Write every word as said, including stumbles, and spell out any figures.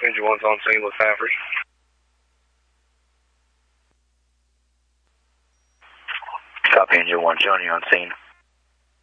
Engine one's on scene with Sanford. Copy, Engine one, Joni on scene.